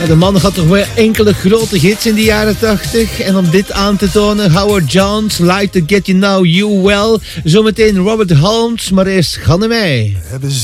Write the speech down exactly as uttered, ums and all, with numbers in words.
Ja, de man had toch weer enkele grote hits in de jaren tachtig. En om dit aan te tonen, Howard Jones, Like to Get You Know You Well. Zometeen Robert Holmes, maar eerst Gannemey.